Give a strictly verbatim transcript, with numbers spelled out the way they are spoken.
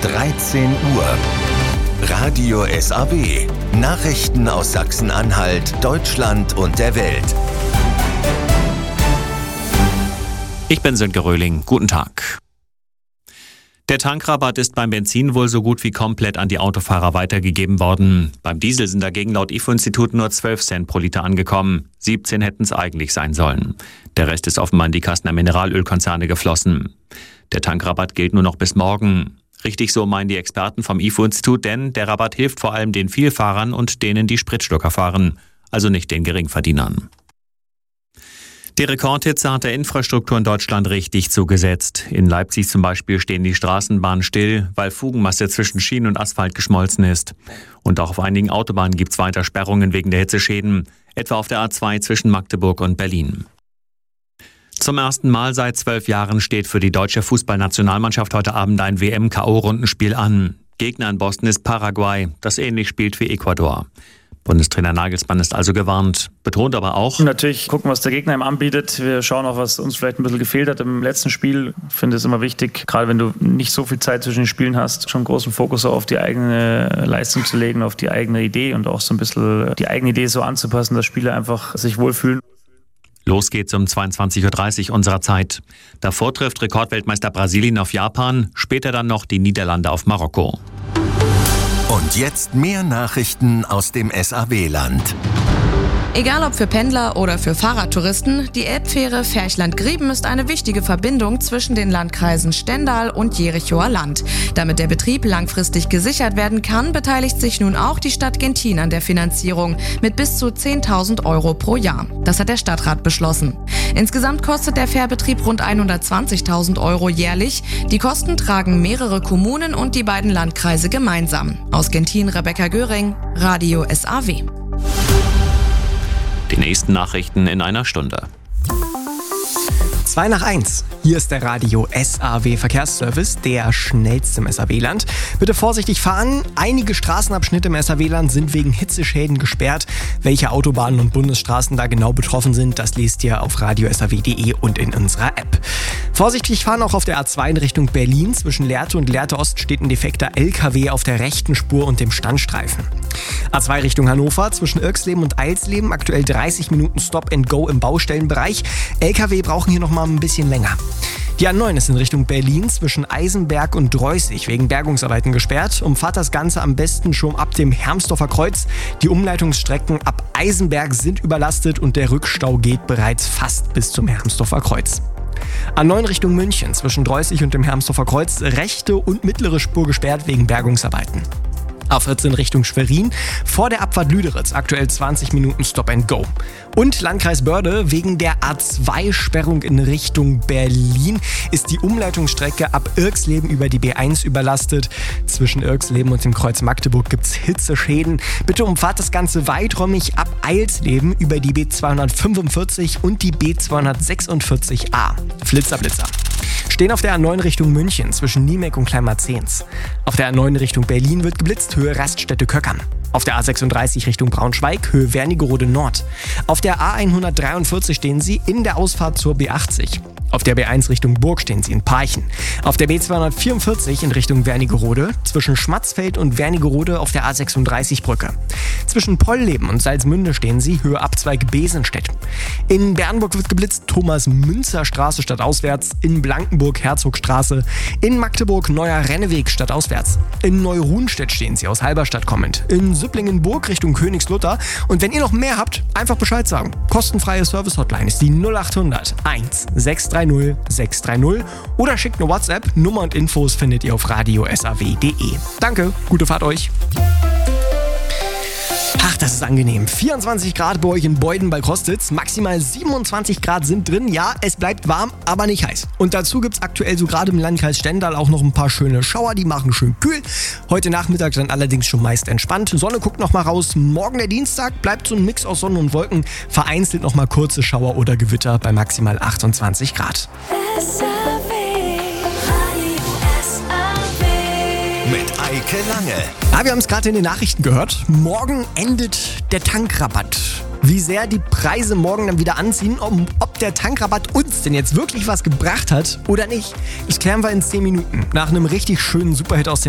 dreizehn Uhr. Radio S A W. Nachrichten aus Sachsen-Anhalt, Deutschland und der Welt. Ich bin Sönke Röhling. Guten Tag. Der Tankrabatt ist beim Benzin wohl so gut wie komplett an die Autofahrer weitergegeben worden. Beim Diesel sind dagegen laut I F O-Institut nur zwölf Cent pro Liter angekommen. siebzehn hätten es eigentlich sein sollen. Der Rest ist offenbar in die Kassen der Mineralölkonzerne geflossen. Der Tankrabatt gilt nur noch bis morgen. Richtig so meinen die Experten vom I F O-Institut, denn der Rabatt hilft vor allem den Vielfahrern und denen, die Spritschlucker fahren, also nicht den Geringverdienern. Die Rekordhitze hat der Infrastruktur in Deutschland richtig zugesetzt. In Leipzig zum Beispiel stehen die Straßenbahnen still, weil Fugenmasse zwischen Schienen und Asphalt geschmolzen ist. Und auch auf einigen Autobahnen gibt es weiter Sperrungen wegen der Hitzeschäden, etwa auf der A zwei zwischen Magdeburg und Berlin. Zum ersten Mal seit zwölf Jahren steht für die deutsche Fußballnationalmannschaft heute Abend ein W M-K O-Rundenspiel an. Gegner in Boston ist Paraguay, das ähnlich spielt wie Ecuador. Bundestrainer Nagelsmann ist also gewarnt, betont aber auch: Natürlich gucken, was der Gegner ihm anbietet. Wir schauen auch, was uns vielleicht ein bisschen gefehlt hat im letzten Spiel. Ich finde es immer wichtig, gerade wenn du nicht so viel Zeit zwischen den Spielen hast, schon großen Fokus auf die eigene Leistung zu legen, auf die eigene Idee und auch so ein bisschen die eigene Idee so anzupassen, dass Spieler einfach sich wohlfühlen. Los geht's um zweiundzwanzig Uhr dreißig unserer Zeit. Davor trifft Rekordweltmeister Brasilien auf Japan, später dann noch die Niederlande auf Marokko. Und jetzt mehr Nachrichten aus dem S A W-Land. Egal ob für Pendler oder für Fahrradtouristen, die Elbfähre Ferchland-Grieben ist eine wichtige Verbindung zwischen den Landkreisen Stendal und Jerichower Land. Damit der Betrieb langfristig gesichert werden kann, beteiligt sich nun auch die Stadt Genthin an der Finanzierung mit bis zu zehntausend Euro pro Jahr. Das hat der Stadtrat beschlossen. Insgesamt kostet der Fährbetrieb rund hundertzwanzigtausend Euro jährlich. Die Kosten tragen mehrere Kommunen und die beiden Landkreise gemeinsam. Aus Genthin Rebecca Göring, Radio S A W. Die nächsten Nachrichten in einer Stunde. zwei nach eins. Hier ist der Radio S A W Verkehrsservice, der schnellste im S A W-Land. Bitte vorsichtig fahren. Einige Straßenabschnitte im S A W-Land sind wegen Hitzeschäden gesperrt. Welche Autobahnen und Bundesstraßen da genau betroffen sind, das lest ihr auf radio s a w punkt d e und in unserer App. Vorsichtig fahren auch auf der A zwei in Richtung Berlin. Zwischen Lehrte und Lehrte Ost steht ein defekter L K W auf der rechten Spur und dem Standstreifen. A zwei Richtung Hannover, zwischen Irksleben und Eilsleben, aktuell dreißig Minuten Stop and Go im Baustellenbereich. L K W brauchen hier noch mal ein bisschen länger. Die A neun ist in Richtung Berlin zwischen Eisenberg und Dreußig wegen Bergungsarbeiten gesperrt. Umfahrt das Ganze am besten schon ab dem Hermsdorfer Kreuz. Die Umleitungsstrecken ab Eisenberg sind überlastet und der Rückstau geht bereits fast bis zum Hermsdorfer Kreuz. A neun Richtung München zwischen Dreußig und dem Hermsdorfer Kreuz, rechte und mittlere Spur gesperrt wegen Bergungsarbeiten. A vierzehn Richtung Schwerin, vor der Abfahrt Lüderitz, aktuell zwanzig Minuten Stop and Go. Und Landkreis Börde, wegen der A zwei Sperrung in Richtung Berlin ist die Umleitungsstrecke ab Irksleben über die B eins überlastet. Zwischen Irksleben und dem Kreuz Magdeburg gibt es Hitzeschäden. Bitte umfahrt das Ganze weiträumig ab Eilsleben über die B zweihundertfünfundvierzig und die B zweihundertsechsundvierzig a. Flitzer, Blitzer. Stehen auf der A neun Richtung München zwischen Niemek und Kleinmarzehns. Auf der A neun Richtung Berlin wird geblitzt, Höhe Raststätte Köckern. Auf der A sechsunddreißig Richtung Braunschweig, Höhe Wernigerode Nord. Auf der A hundertdreiundvierzig stehen sie in der Ausfahrt zur B achtzig. Auf der B eins Richtung Burg stehen sie in Parchen. Auf der B zweihundertvierundvierzig in Richtung Wernigerode, zwischen Schmatzfeld und Wernigerode auf der A sechsunddreißig Brücke. Zwischen Pollleben und Salzmünde stehen sie, Höhe Abzweig Besenstedt. In Bernburg wird geblitzt, Thomas-Münzer-Straße stadtauswärts, in Blankenburg Herzogstraße, in Magdeburg Neuer Renneweg stadtauswärts. In Neuruhnstedt stehen sie aus Halberstadt kommend, in Süpplingenburg Richtung Königslutter. Und wenn ihr noch mehr habt, einfach Bescheid sagen. Kostenfreie Service-Hotline ist die null achthundert eins sechs drei null sechs drei null oder schickt eine WhatsApp. Nummer und Infos findet ihr auf radio s a w punkt d e. Danke, gute Fahrt euch. Ach, das ist angenehm. vierundzwanzig Grad bei euch in Beuden bei Kostitz. Maximal siebenundzwanzig Grad sind drin. Ja, es bleibt warm, aber nicht heiß. Und dazu gibt es aktuell so gerade im Landkreis Stendal auch noch ein paar schöne Schauer. Die machen schön kühl. Heute Nachmittag dann allerdings schon meist entspannt. Sonne guckt noch mal raus. Morgen der Dienstag bleibt so ein Mix aus Sonne und Wolken. Vereinzelt noch mal kurze Schauer oder Gewitter bei maximal achtundzwanzig Grad. Mit Eike Lange. Ah, wir haben es gerade in den Nachrichten gehört. Morgen endet der Tankrabatt. Wie sehr die Preise morgen dann wieder anziehen, ob, ob der Tankrabatt uns denn jetzt wirklich was gebracht hat oder nicht, das klären wir in zehn Minuten. Nach einem richtig schönen Superhit aus den